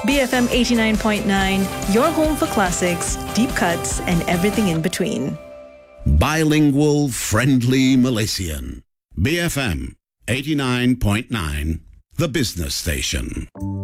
BFM 89.9, your home for classics, deep cuts, and everything in between. Bilingual, friendly Malaysian. BFM 89.9, the business station.